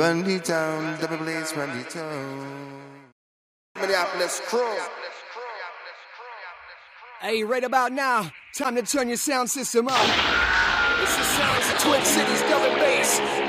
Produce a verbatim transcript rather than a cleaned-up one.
Run the town, double place, run the town. Minneapolis crew. Hey, right about now, time to turn your sound system up. It's the sounds of Twin Cities, double bass.